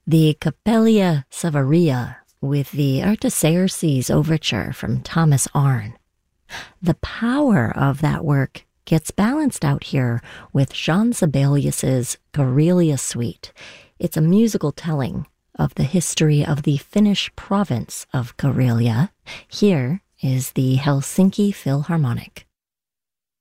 The Capella Savaria with the Artaxerxes Overture from Thomas Arne. The power of that work gets balanced out here with Jean Sibelius's Karelia Suite. It's a musical telling of the history of the Finnish province of Karelia. Here is the Helsinki Philharmonic.